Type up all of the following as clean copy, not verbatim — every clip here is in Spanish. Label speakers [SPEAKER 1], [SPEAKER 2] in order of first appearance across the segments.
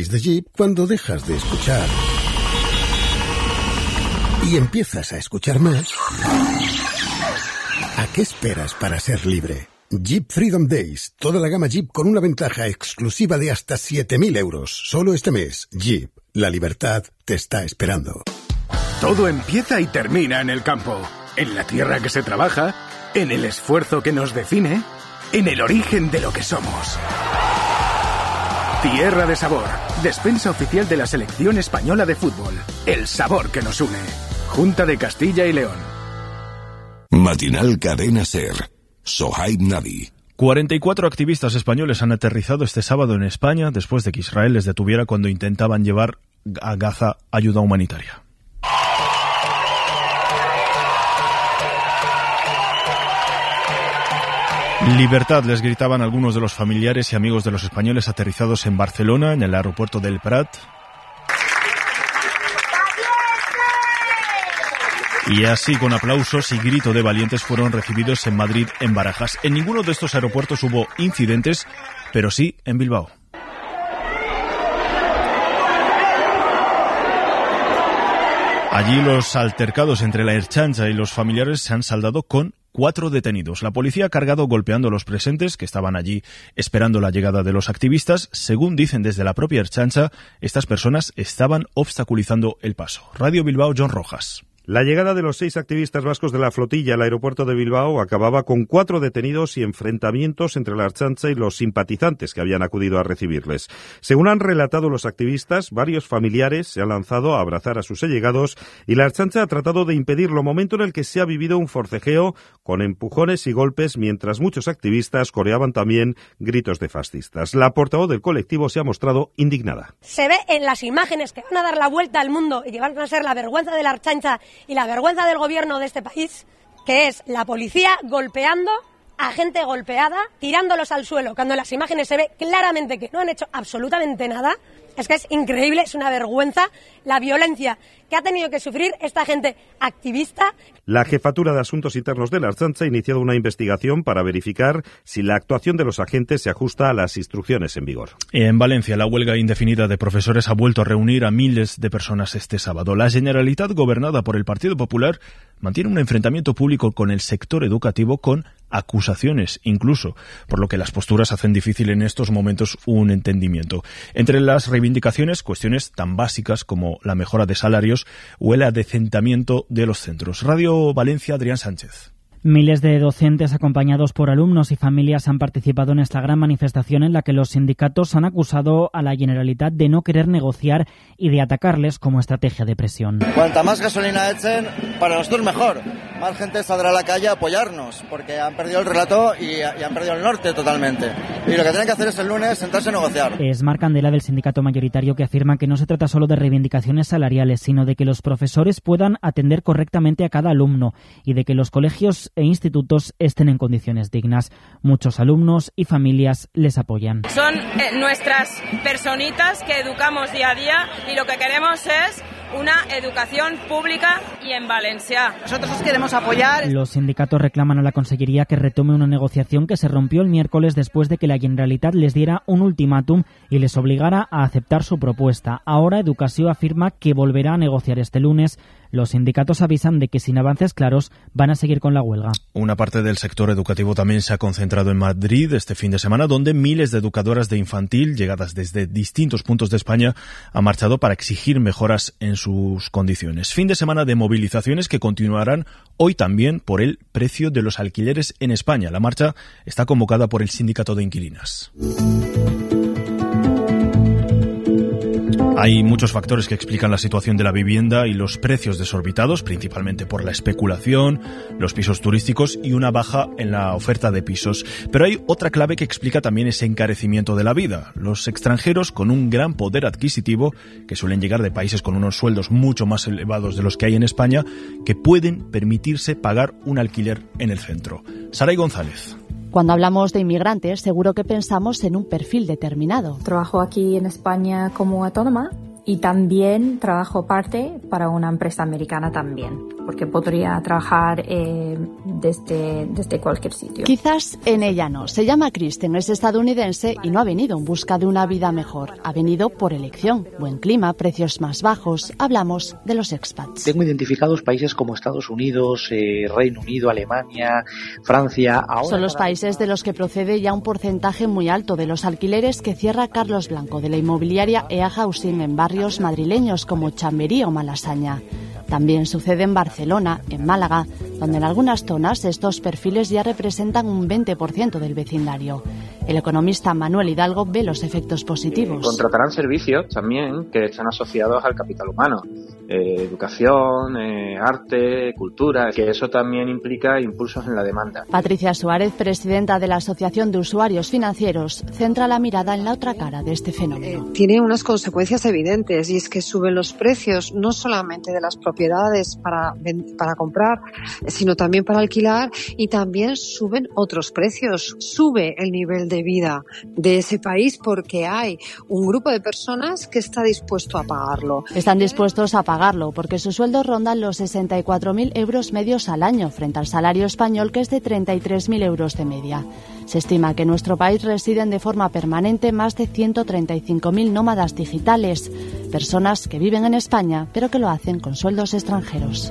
[SPEAKER 1] Days de Jeep cuando dejas de escuchar y empiezas a escuchar más. ¿A qué esperas para ser libre? Jeep Freedom Days. Toda la gama Jeep con una ventaja exclusiva de hasta 7.000 euros. Solo este mes. Jeep. La libertad te está esperando.
[SPEAKER 2] Todo empieza y termina en el campo. En la tierra que se trabaja. En el esfuerzo que nos define. En el origen de lo que somos. Tierra de Sabor. Despensa oficial de la Selección Española de Fútbol. El sabor que nos une. Junta de Castilla y León.
[SPEAKER 3] Matinal Cadena SER. Sohaib Nabi.
[SPEAKER 4] 44 activistas españoles han aterrizado este sábado en España después de que Israel les detuviera cuando intentaban llevar a Gaza ayuda humanitaria. Libertad, les gritaban algunos de los familiares y amigos de los españoles aterrizados en Barcelona, en el aeropuerto del Prat. Y así, con aplausos y grito de valientes, fueron recibidos en Madrid, en Barajas. En ninguno de estos aeropuertos hubo incidentes, pero sí en Bilbao. Allí los altercados entre la Ertzaintza y los familiares se han saldado con 4 detenidos. La policía ha cargado golpeando a los presentes que estaban allí esperando la llegada de los activistas. Según dicen desde la propia Ertzaintza, estas personas estaban obstaculizando el paso. Radio Bilbao, John Rojas.
[SPEAKER 5] La llegada de los 6 activistas vascos de la flotilla al aeropuerto de Bilbao acababa con 4 detenidos y enfrentamientos entre la Ertzaintza y los simpatizantes que habían acudido a recibirles. Según han relatado los activistas, varios familiares se han lanzado a abrazar a sus allegados y la Ertzaintza ha tratado de impedirlo, momento en el que se ha vivido un forcejeo con empujones y golpes, mientras muchos activistas coreaban también gritos de fascistas. La portavoz del colectivo se ha mostrado indignada.
[SPEAKER 6] Se ve en las imágenes que van a dar la vuelta al mundo y que van a ser la vergüenza de la Ertzaintza y la vergüenza del gobierno de este país, que es la policía golpeando a gente golpeada, tirándolos al suelo, cuando en las imágenes se ve claramente que no han hecho absolutamente nada. Es que es increíble, es una vergüenza la violencia que ha tenido que sufrir esta gente activista.
[SPEAKER 5] La Jefatura de Asuntos Internos de la Ertzaintza ha iniciado una investigación para verificar si la actuación de los agentes se ajusta a las instrucciones en vigor.
[SPEAKER 4] En Valencia, la huelga indefinida de profesores ha vuelto a reunir a miles de personas este sábado. La Generalitat, gobernada por el Partido Popular, mantiene un enfrentamiento público con el sector educativo, con acusaciones incluso, por lo que las posturas hacen difícil en estos momentos un entendimiento. Entre las reivindicaciones, cuestiones tan básicas como la mejora de salarios o el adecentamiento de los centros. Radio Valencia, Adrián Sánchez.
[SPEAKER 7] Miles de docentes acompañados por alumnos y familias han participado en esta gran manifestación en la que los sindicatos han acusado a la Generalitat de no querer negociar y de atacarles como estrategia de presión.
[SPEAKER 8] Cuanta más gasolina echen, para nosotros mejor. Más gente saldrá a la calle a apoyarnos, porque han perdido el relato y han perdido el norte totalmente. Y lo que tienen que hacer es el lunes sentarse a negociar.
[SPEAKER 7] Es Marc Candela, del sindicato mayoritario, que afirma que no se trata solo de reivindicaciones salariales, sino de que los profesores puedan atender correctamente a cada alumno y de que los colegios e institutos estén en condiciones dignas. Muchos alumnos y familias les apoyan.
[SPEAKER 9] Son nuestras personitas que educamos día a día y lo que queremos es una educación pública y en valencià.
[SPEAKER 10] Nosotros os queremos apoyar.
[SPEAKER 7] Los sindicatos reclaman a la Consellería que retome una negociación que se rompió el miércoles después de que la Generalitat les diera un ultimátum y les obligara a aceptar su propuesta. Ahora Educació afirma que volverá a negociar este lunes. Los sindicatos avisan de que sin avances claros van a seguir con la huelga.
[SPEAKER 4] Una parte del sector educativo también se ha concentrado en Madrid este fin de semana, donde miles de educadoras de infantil, llegadas desde distintos puntos de España, han marchado para exigir mejoras en sus condiciones. Fin de semana de movilizaciones que continuarán hoy también por el precio de los alquileres en España. La marcha está convocada por el Sindicato de Inquilinas. Hay muchos factores que explican la situación de la vivienda y los precios desorbitados, principalmente por la especulación, los pisos turísticos y una baja en la oferta de pisos. Pero hay otra clave que explica también ese encarecimiento de la vida. Los extranjeros con un gran poder adquisitivo, que suelen llegar de países con unos sueldos mucho más elevados de los que hay en España, que pueden permitirse pagar un alquiler en el centro. Saray González.
[SPEAKER 11] Cuando hablamos de inmigrantes, seguro que pensamos en un perfil determinado.
[SPEAKER 12] Trabajo aquí en España como autónoma y también trabajo parte para una empresa americana también.
[SPEAKER 10] porque podría trabajar desde cualquier sitio.
[SPEAKER 11] Quizás en ella no. Se llama Kristen, es estadounidense y no ha venido en busca de una vida mejor. Ha venido por elección. Buen clima, precios más bajos. Hablamos de los expats.
[SPEAKER 12] Tengo identificados países como Estados Unidos, Reino Unido, Alemania, Francia. Ahora
[SPEAKER 11] son los países de los que procede ya un porcentaje muy alto de los alquileres que cierra Carlos Blanco de la inmobiliaria EA Housing en barrios madrileños como Chamberí o Malasaña. También sucede en Barcelona, en Málaga, donde en algunas zonas estos perfiles ya representan un 20% del vecindario. El economista Manuel Hidalgo ve los efectos positivos.
[SPEAKER 13] Contratarán servicios también que están asociados al capital humano. Educación, arte, cultura, que eso también implica impulsos en la demanda.
[SPEAKER 11] Patricia Suárez, presidenta de la Asociación de Usuarios Financieros, centra la mirada en la otra cara de este fenómeno.
[SPEAKER 14] Tiene unas consecuencias evidentes y es que suben los precios no solamente de las propiedades para comprar, sino también para alquilar, y también suben otros precios. Sube el nivel de vida de ese país porque hay un grupo de personas que está dispuesto a pagarlo.
[SPEAKER 11] Están dispuestos a pagarlo porque sus sueldos rondan los 64.000 euros medios al año frente al salario español, que es de 33.000 euros de media. Se estima que en nuestro país residen de forma permanente más de 135.000 nómadas digitales, personas que viven en España pero que lo hacen con sueldos extranjeros.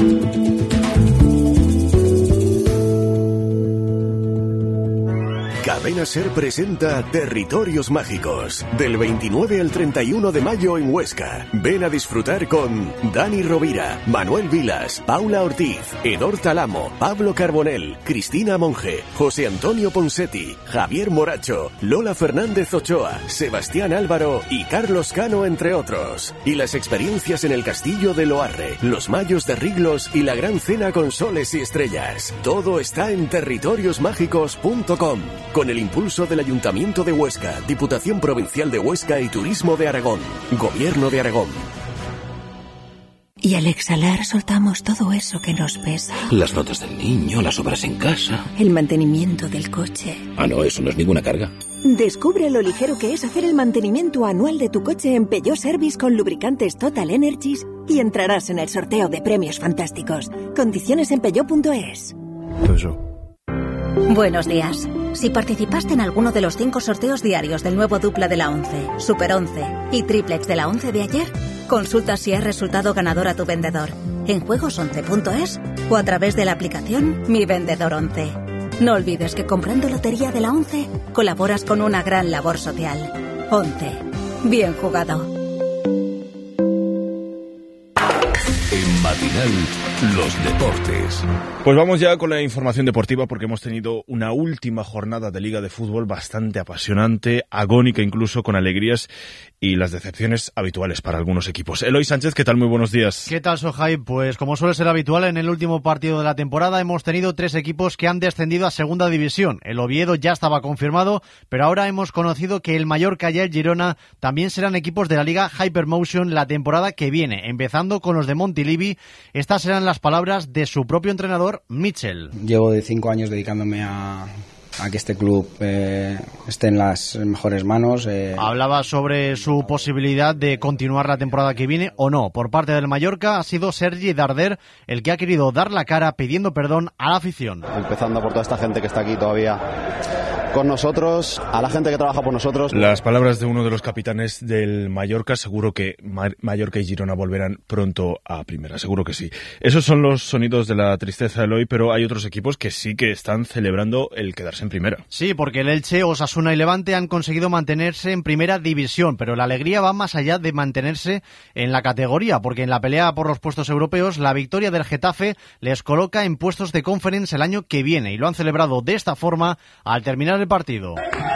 [SPEAKER 15] Cadena Ser presenta Territorios Mágicos, del 29 al 31 de mayo en Huesca. Ven a disfrutar con Dani Rovira, Manuel Vilas, Paula Ortiz, Edor Talamo, Pablo Carbonell, Cristina Monge, José Antonio Ponsetti, Javier Moracho, Lola Fernández Ochoa, Sebastián Álvaro y Carlos Cano, entre otros. Y las experiencias en el Castillo de Loarre, los Mayos de Riglos y la Gran Cena con soles y estrellas. Todo está en territoriosmágicos.com. Con el impulso del Ayuntamiento de Huesca, Diputación Provincial de Huesca y Turismo de Aragón. Gobierno de Aragón.
[SPEAKER 16] Y al exhalar soltamos todo eso que nos pesa.
[SPEAKER 17] Las notas del niño, las obras en casa.
[SPEAKER 16] El mantenimiento del coche.
[SPEAKER 17] Ah, no, eso no es ninguna carga.
[SPEAKER 16] Descubre lo ligero que es hacer el mantenimiento anual de tu coche en Peugeot Service con lubricantes Total Energies y entrarás en el sorteo de premios fantásticos. Condiciones en peugeot.es. Buenos días. Si participaste en alguno de los 5 sorteos diarios del nuevo dupla de la 11, Super 11 y triplex de la 11 de ayer, consulta si has resultado ganador a tu vendedor en juegos11.es o a través de la aplicación Mi Vendedor 11. No olvides que comprando lotería de la 11 colaboras con una gran labor social. 11. Bien jugado.
[SPEAKER 3] En Matinal, los deportes.
[SPEAKER 4] Pues vamos ya con la información deportiva, porque hemos tenido una última jornada de Liga de Fútbol bastante apasionante, agónica incluso, con alegrías y las decepciones habituales para algunos equipos. Eloy Sánchez, ¿qué tal? Muy buenos días.
[SPEAKER 18] ¿Qué tal, Sohaib? Pues como suele ser habitual, en el último partido de la temporada hemos tenido 3 equipos que han descendido a Segunda División. El Oviedo ya estaba confirmado, pero ahora hemos conocido que el Mallorca y el Girona también serán equipos de la Liga Hypermotion la temporada que viene, empezando con los de Montilivi. Estas serán las palabras de su propio entrenador, Mitchell.
[SPEAKER 19] Llevo de 5 años dedicándome a que este club esté en las mejores manos.
[SPEAKER 18] Hablaba sobre su posibilidad de continuar la temporada que viene o no. Por parte del Mallorca ha sido Sergi Darder el que ha querido dar la cara pidiendo perdón a la afición.
[SPEAKER 20] Empezando por toda esta gente que está aquí todavía con nosotros, a la gente que trabaja por nosotros.
[SPEAKER 4] Las palabras de uno de los capitanes del Mallorca. Seguro que Mallorca y Girona volverán pronto a primera, seguro que sí. Esos son los sonidos de la tristeza de hoy, pero hay otros equipos que sí que están celebrando el quedarse en primera.
[SPEAKER 18] Sí, porque el Elche, Osasuna y Levante han conseguido mantenerse en primera división, pero la alegría va más allá de mantenerse en la categoría, porque en la pelea por los puestos europeos, la victoria del Getafe les coloca en puestos de Conference el año que viene, y lo han celebrado de esta forma al terminar el partido.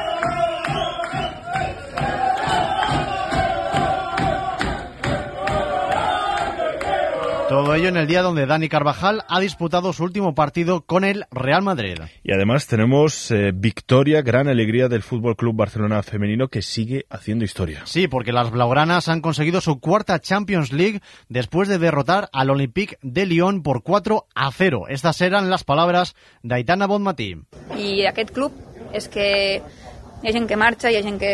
[SPEAKER 18] Todo ello en el día donde Dani Carvajal ha disputado su último partido con el Real Madrid.
[SPEAKER 4] Y además tenemos victoria, gran alegría del Fútbol Club Barcelona femenino, que sigue haciendo historia.
[SPEAKER 18] Sí, porque las blaugranas han conseguido su 4ª Champions League después de derrotar al Olympique de Lyon por 4-0. Estas eran las palabras de Aitana Bonmatí.
[SPEAKER 10] I aquest club és que hi ha gent que marxa, hi ha gent que ve,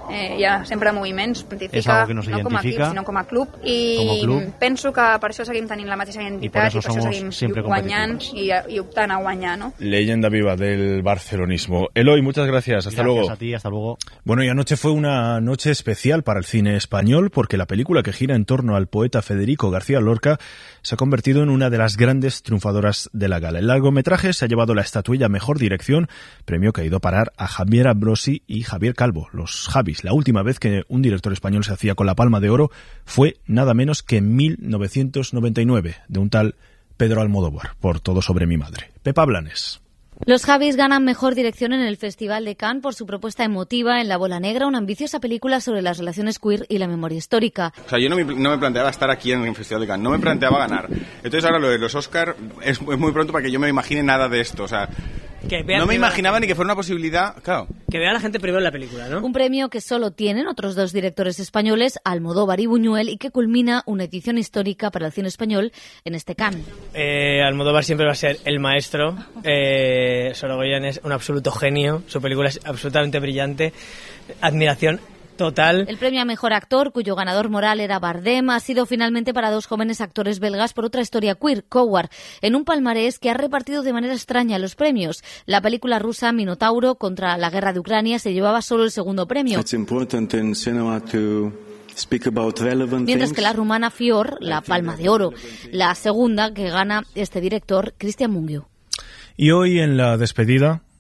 [SPEAKER 21] hi ha sempre moviments,
[SPEAKER 18] identifica no com a equip,
[SPEAKER 21] sinó com a club, i penso que per això seguim tenint la mateixa identitat i per això seguim guanyant y optant a guanyar, ¿no?
[SPEAKER 4] Leyenda viva del barcelonismo. Eloy, muchas gracias. Hasta luego.
[SPEAKER 18] Gracias a ti, hasta luego.
[SPEAKER 4] Bueno, y anoche fue una noche especial para el cine español porque la película que gira en torno al poeta Federico García Lorca se ha convertido en una de las grandes triunfadoras de la gala. El largometraje se ha llevado la estatuilla Mejor Dirección, premio que ha ido a parar a Javier Ambrosi y Javier Calvo, los Javis. La última vez que un director español se hacía con la Palma de Oro fue nada menos que en 1999, de un tal Pedro Almodóvar, por Todo sobre mi madre. Pepa Blanes.
[SPEAKER 22] Los Javis ganan Mejor Dirección en el Festival de Cannes por su propuesta emotiva en La Bola Negra, una ambiciosa película sobre las relaciones queer y la memoria histórica.
[SPEAKER 23] O sea, yo no me planteaba estar aquí en el Festival de Cannes, no me planteaba ganar. Entonces ahora lo de los Oscar es muy pronto para que yo me imagine nada de esto, o sea... No me imaginaba ni que fuera una posibilidad, claro.
[SPEAKER 24] Que vea la gente primero la película, ¿no?
[SPEAKER 22] Un premio que solo tienen otros dos directores españoles, Almodóvar y Buñuel, y que culmina una edición histórica para el cine español en este Cannes.
[SPEAKER 24] Almodóvar siempre va a ser el maestro. Sorogoyen es un absoluto genio. Su película es absolutamente brillante. Admiración total.
[SPEAKER 22] El premio a Mejor Actor, cuyo ganador moral era Bardem, ha sido finalmente para dos jóvenes actores belgas por otra historia queer, Coward, en un palmarés que ha repartido de manera extraña los premios. La película rusa Minotauro contra la guerra de Ucrania se llevaba solo el segundo premio. Mientras que la rumana Fior, la Palma de Oro, la segunda que gana este director, Cristian Mungiu.
[SPEAKER 4] Y hoy en la despedida